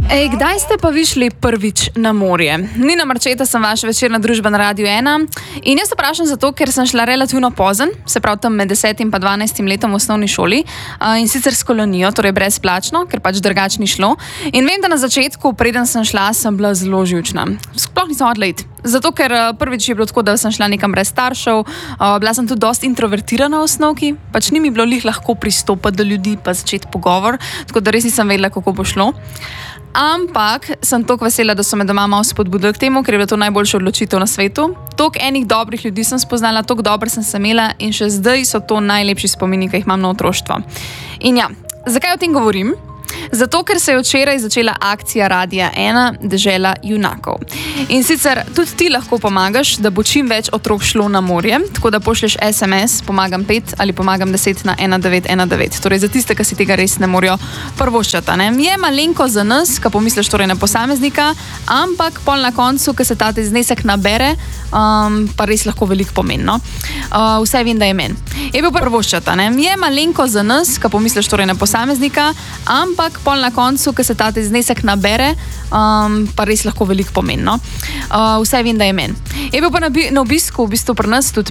Ej, kdaj ste pa vi šli prvič na morje? Nina Marčeta, sem vaša večerna družba na Radiu 1. In jaz se vprašam zato, ker sem šla relativno pozen, se pravi tam med 10 in pa 12 letom v osnovni šoli, in sicer s kolonijo, torej brezplačno, ker pač drugače ni šlo. In vem, da na začetku, preden sem šla, sem bila zelo živčna. Sploh nisem hodila iti. Zato, ker prvič je bilo tako, da sem šla nekam brez staršev, bila sem tudi dosti introvertirana v osnovki, pač ni mi bilo lahko pristopiti do ljudi pa začeti pogovor, tako da res nisem vedela, kako bo šlo. Ampak sem toliko vesela, da so me doma malo spodbudili k temu, ker je bila to najboljša odločitev na svetu. Toliko enih dobrih ljudi sem spoznala, toliko dobro sem se imela in še zdaj so to najlepši spomini, ki jih imam na otroštvo. In ja, zakaj o tem govorim? Zato, ker se je včeraj začela akcija Radia 1 Dežela junakov. In sicer tudi ti lahko pomagaš, da bo čim več otrok šlo na morje, tako da pošlješ SMS, pomagam 5 ali pomagam 10 na 1919. Torej za tiste, ki si tega res ne morejo prvoščati. Je malenko za nas, ki pomisliš torej na posameznika, ampak pol na koncu, ko se ta znesek nabere, pa res lahko veliko pomeni. No? Vsaj vem, da je meni. Je bil prvoščati. Je malenko za nas, ki pomisliš torej na posameznika, ampak pol na koncu, ko se ta znesek nabere, pa res lahko veliko pomeni. No? Vsaj vem, da je meni. Je bil pa na obisku v bistvu pri nas tudi